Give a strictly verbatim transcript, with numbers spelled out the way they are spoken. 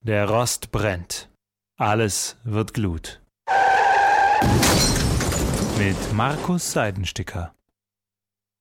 Der Rost brennt. Alles wird Glut. Mit Markus Seidensticker.